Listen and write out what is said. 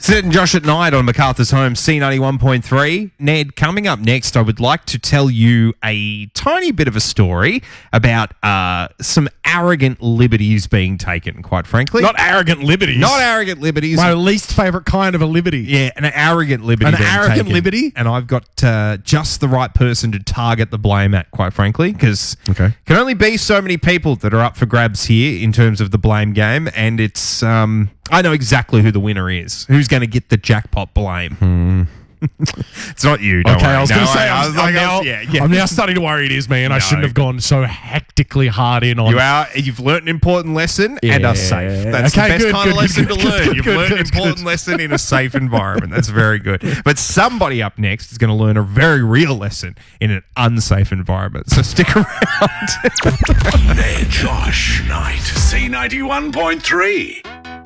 Sid and Josh at night on MacArthur's Home, C91.3. Ned, coming up next, I would like to tell you a tiny bit of a story about some arrogant liberties being taken, quite frankly. Not arrogant liberties. Not arrogant liberties. My least favourite kind of a liberty. Yeah, an arrogant liberty. An being arrogant taken. liberty? And I've got just the right person to target the blame at, quite frankly, because Okay. can only be so many people that are up for grabs here in terms of the blame game, and it's I know exactly who the winner is. Who's going to get the jackpot blame? It's not you. Don't Okay, worry. I was No, going to say, I was like, I'm now starting to worry it is me, and I shouldn't have gone so hectically hard in on. You've learnt an important lesson and are safe. That's Okay, the best good, kind of good, lesson good, to learn. good, You've good, learned an good, important good. lesson lesson in a safe environment. That's very good. But somebody up next is going to learn a very real lesson in an unsafe environment. So stick around. Ned, Josh, Night, C91.3.